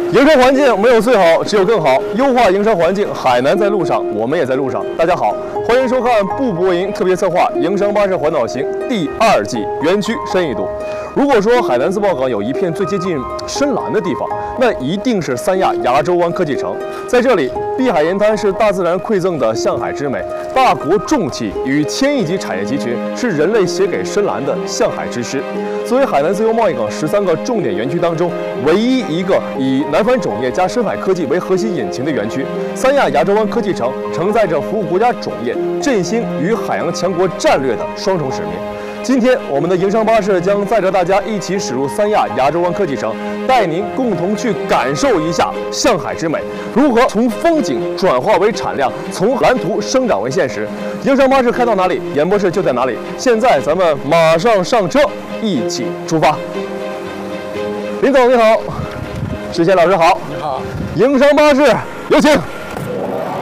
营商环境没有最好，只有更好。优化营商环境，海南在路上，我们也在路上。大家好，欢迎收看步博营特别策划《营商巴士环岛行》第2季园区深一度。如果说海南自贸港有一片最接近深蓝的地方，那一定是三亚亚洲湾科技城。在这里，碧海沿滩是大自然馈赠的向海之美，大国重器与千亿级产业集群是人类写给深蓝的向海之诗。作为海南自由贸易港13个重点园区当中唯一一个以南帆种业加深海科技为核心引擎的园区，三亚亚洲湾科技城承载着服务国家种业、振兴与海洋强国战略的双重使命。今天，我们的营商巴士将载着大家一起驶入三亚亚洲湾科技城，带您共同去感受一下向海之美，如何从风景转化为产量，从蓝图生长为现实。营商巴士开到哪里，演播室就在哪里。现在咱们马上上车，一起出发。林总你好，石贤老师好， 你好， 营商巴士有请。